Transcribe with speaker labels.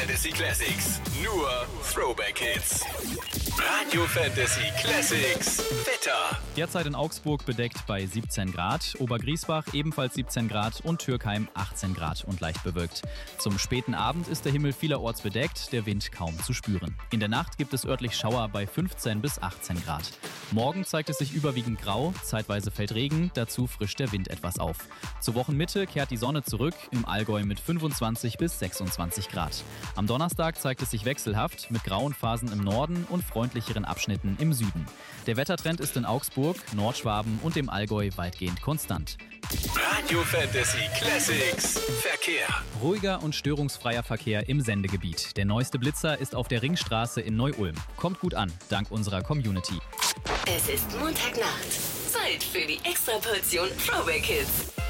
Speaker 1: Fantasy Classics. Nur Throwback Hits. Radio Fantasy Classics. Wetter.
Speaker 2: Derzeit in Augsburg bedeckt bei 17 Grad, Obergriesbach ebenfalls 17 Grad und Türkheim 18 Grad und leicht bewölkt. Zum späten Abend ist der Himmel vielerorts bedeckt, der Wind kaum zu spüren. In der Nacht gibt es örtlich Schauer bei 15 bis 18 Grad. Morgen zeigt es sich überwiegend grau, zeitweise fällt Regen, dazu frischt der Wind etwas auf. Zur Wochenmitte kehrt die Sonne zurück, im Allgäu mit 25 bis 26 Grad. Am Donnerstag zeigt es sich wechselhaft mit grauen Phasen im Norden und freundlicheren Abschnitten im Süden. Der Wettertrend ist in Augsburg, Nordschwaben und dem Allgäu weitgehend konstant.
Speaker 1: Radio Fantasy Classics. Verkehr.
Speaker 2: Ruhiger und störungsfreier Verkehr im Sendegebiet. Der neueste Blitzer ist auf der Ringstraße in Neu-Ulm. Kommt gut an, dank unserer Community.
Speaker 3: Es ist Montagnacht. Zeit für die Extraportion Throwback Hits.